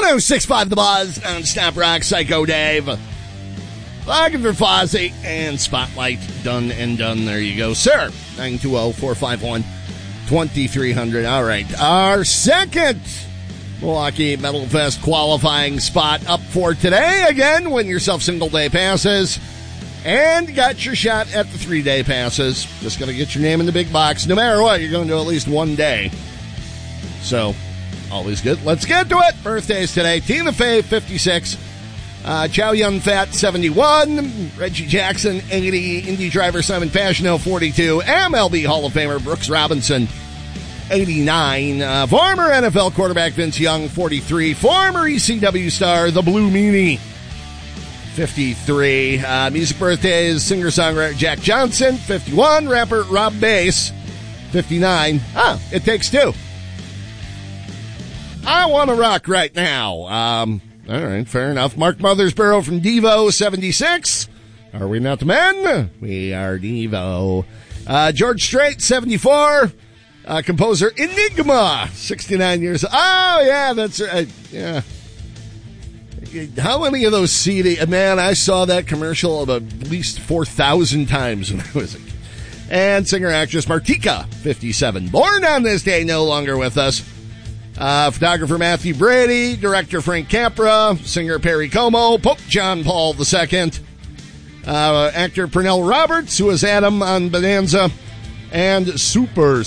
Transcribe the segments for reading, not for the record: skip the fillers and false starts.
106.5 The Buzz on Stop Rock, Psycho Dave. Looking for Fozzy and Spotlight. Done and done. There you go, sir. 920-451-2300. All right. Our second Milwaukee Metal Fest qualifying spot up for today. Again, win yourself single-day passes. And got your shot at the 3-day passes. Just going to get your name in the big box. No matter what, you're going to at least one day. So, always good. Let's get to it. Birthdays today. Tina Fey, 56. Chow Yun Fat, 71. Reggie Jackson, 80. Indy driver Simon Pagenaud, 42. MLB Hall of Famer Brooks Robinson, 89. Former NFL quarterback Vince Young, 43. Former ECW star The Blue Meanie, 53. Music birthdays, singer-songwriter Jack Johnson, 51. Rapper Rob Bass, 59. It takes two. I want to rock right now. All right, fair enough. Mark Mothersborough from Devo, 76. Are we not the men? We are Devo. George Strait, 74. Composer Enigma, 69 years old. Oh, yeah, that's right. Yeah. How many of those CD? Man, I saw that commercial at least 4,000 times when I was a kid. And singer-actress Martika, 57. Born on this day, no longer with us. Photographer Matthew Brady, director Frank Capra, singer Perry Como, Pope John Paul II, actor Pernell Roberts, who was Adam on Bonanza, and super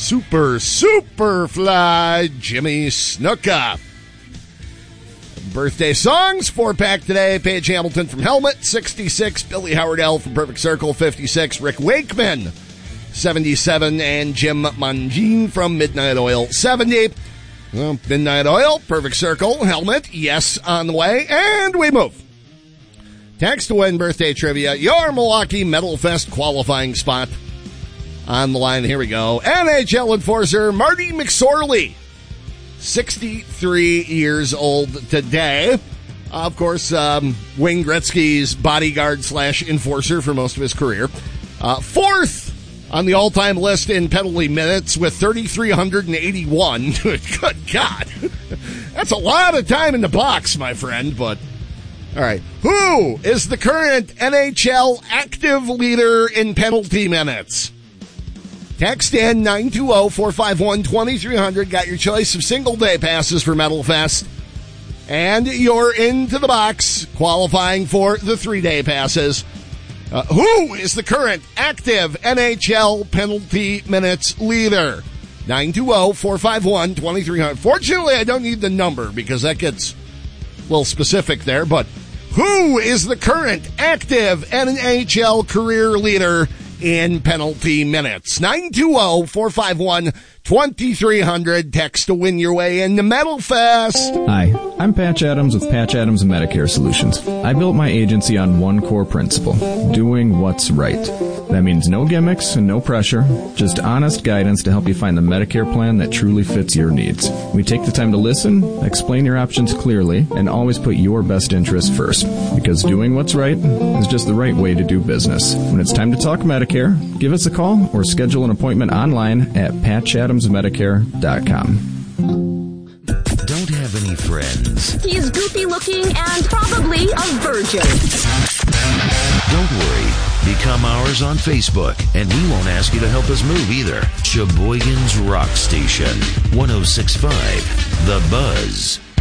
fly Jimmy Snuka. Birthday songs, 4-pack today. Paige Hamilton from Helmet, 66. Billy Howardell from Perfect Circle, 56. Rick Wakeman, 77. And Jim Mangine from Midnight Oil, 70. Well, Midnight Oil, Perfect Circle, Helmet, yes, on the way. And we move. Text to win birthday trivia, your Milwaukee Metal Fest qualifying spot. On the line, here we go. NHL enforcer Marty McSorley, 63 years old today. Of course, Wayne Gretzky's bodyguard / enforcer for most of his career. Fourth on the all-time list in penalty minutes with 3,381. Good God. That's a lot of time in the box, my friend, but all right. Who is the current NHL active leader in penalty minutes? Text in 920-451-2300. Got your choice of single-day passes for Metal Fest. And you're into the box, qualifying for the 3-day passes. Who is the current active NHL penalty minutes leader? 920-451-2300. Fortunately, I don't need the number because that gets a little specific there. But who is the current active NHL career leader in penalty minutes? 920-451-2300. Text to win your way into Metal Fest. Hi, I'm Patch Adams with Patch Adams Medicare Solutions. I built my agency on one core principle: doing what's right. That means no gimmicks and no pressure, just honest guidance to help you find the Medicare plan that truly fits your needs. We take the time to listen, explain your options clearly, and always put your best interest first. Because doing what's right is just the right way to do business. When it's time to talk Medicare, give us a call or schedule an appointment online at patchadamsmedicare.com. Don't have any friends. He's goofy looking and probably a virgin. Don't worry. Become ours on Facebook, and we won't ask you to help us move either. Sheboygan's Rock Station, 106.5 The Buzz.